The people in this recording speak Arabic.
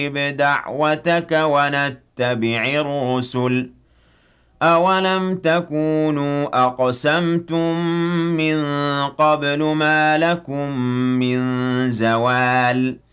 دعوتك ونتبع الرسل أولم تكونوا أقسمتم من قبل ما لكم من زوال